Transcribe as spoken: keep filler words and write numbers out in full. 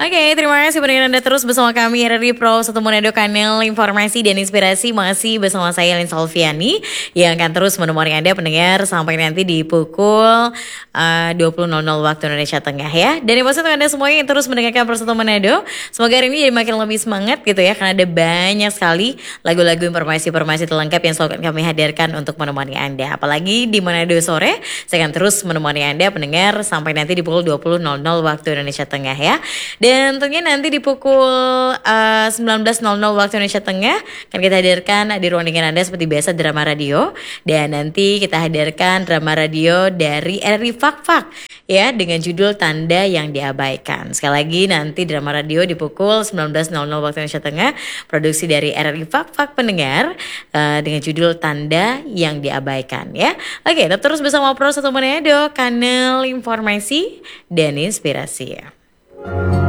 Oke, terima kasih pendengar Anda terus bersama kami R R I Pro satu Manado, kanal informasi dan inspirasi. Masih bersama saya Lin Solviani yang akan terus menemani Anda pendengar sampai nanti di pukul uh, dua puluh nol nol waktu Indonesia Tengah ya. Dan yang pasti untuk Anda semuanya yang terus mendengarkan Pro satu Manado, semoga hari ini jadi makin lebih semangat gitu ya, karena ada banyak sekali lagu-lagu informasi-informasi terlengkap yang selalu kami hadirkan untuk menemani Anda. Apalagi di Manado sore, saya akan terus menemani Anda pendengar sampai nanti di pukul dua puluh nol nol waktu Indonesia Tengah ya. Dan tentunya nanti di pukul uh, sembilan belas nol nol waktu Indonesia Tengah akan kita hadirkan di ruang dengar Anda seperti biasa drama radio. Dan nanti kita hadirkan drama radio dari R R I Fak Fak ya, dengan judul Tanda yang Diabaikan. Sekali lagi nanti drama radio di pukul sembilan belas nol nol waktu Indonesia Tengah, produksi dari R R I Fak Fak pendengar, uh, dengan judul Tanda yang Diabaikan ya. Oke, tetap terus bersama Pro satu Manado, kanal informasi dan inspirasi ya.